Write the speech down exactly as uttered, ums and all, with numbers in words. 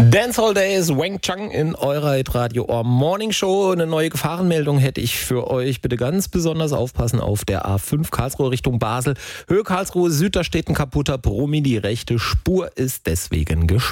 Dancehall Days, Wang Chang in eurer Hitradio Ohr Morning Show. Eine neue Gefahrenmeldung hätte ich für euch. Bitte ganz besonders aufpassen auf der A fünf Karlsruhe Richtung Basel. Höhe Karlsruhe Süd, da steht ein kaputter Promi. Die rechte Spur ist deswegen gesperrt.